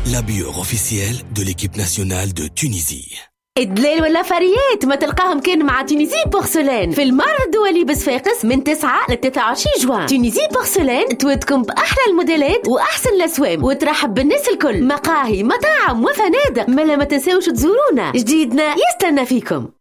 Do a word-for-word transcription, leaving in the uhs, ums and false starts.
la bière officielle de l'équipe nationale de Tunisie. الدلال ولا فريات ما تلقاهم كان مع تونيزي بورسلان في المعرض الدولي بصفاقس من تسعة ل ثلاثة وعشرين جوان. تونيزي بورسلان تودكم بأحلى الموديلات وأحسن الأسواق وترحب بالناس الكل، مقاهي مطاعم وفنادق. ملا ما تنساوش تزورونا، جديدنا يستنى فيكم.